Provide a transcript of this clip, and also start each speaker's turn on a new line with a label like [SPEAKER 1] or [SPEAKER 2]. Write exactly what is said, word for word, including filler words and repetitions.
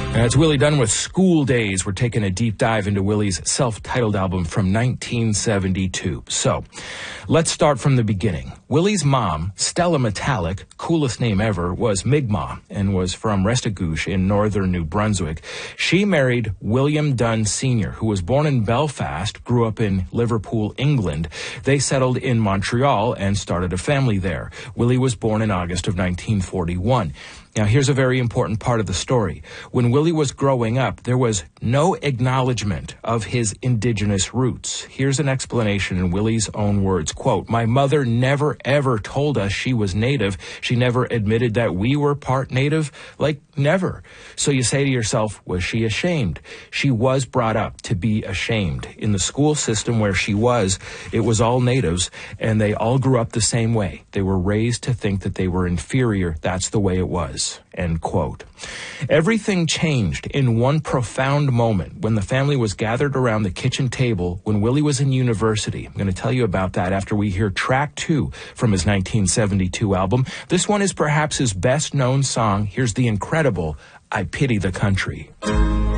[SPEAKER 1] Uh, it's Willie Dunn with School Days. We're taking a deep dive into Willie's self-titled album from nineteen seventy-two. So, let's start from the beginning. Willie's mom, Stella Metallic, coolest name ever, was Mi'kmaq and was from Restigouche in northern New Brunswick. She married William Dunn Senior, who was born in Belfast, grew up in Liverpool, England. They settled in Montreal and started a family there. Willie was born in August of nineteen forty-one. Now, here's a very important part of the story. When Willie was growing up, there was no acknowledgement of his indigenous roots. Here's an explanation in Willie's own words. Quote, "My mother never, ever told us she was Native. She never admitted that we were part Native. Like, never. So you say to yourself, was she ashamed? She was brought up to be ashamed. In the school system where she was, it was all Natives, and they all grew up the same way. They were raised to think that they were inferior. That's the way it was." End quote. Everything changed in one profound moment when the family was gathered around the kitchen table when Willie was in university. I'm going to tell you about that after we hear track two from his nineteen seventy-two album. This one is perhaps his best known song. Here's the incredible I Pity the Country.